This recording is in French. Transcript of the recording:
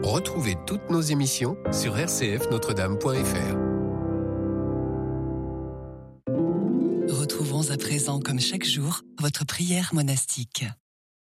Retrouvez toutes nos émissions sur rcfnotredame.fr. Retrouvons à présent, comme chaque jour, votre prière monastique.